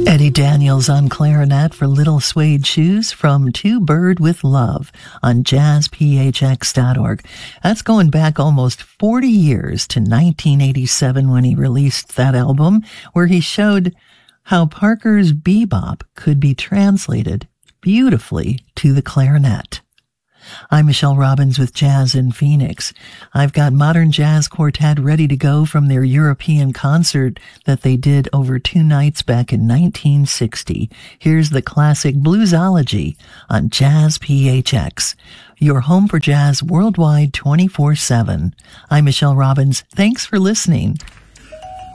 Eddie Daniels on clarinet for Little Suede Shoes from To Bird with Love on jazzphx.org. That's going back almost 40 years to 1987 when he released that album where he showed how Parker's bebop could be translated beautifully to the clarinet. I'm Michelle Robbins with Jazz in Phoenix. I've got Modern Jazz Quartet ready to go from their European concert that they did over 2 nights back in 1960. Here's the classic Bluesology on Jazz PHX, your home for jazz worldwide 24/7. I'm Michelle Robbins. Thanks for listening.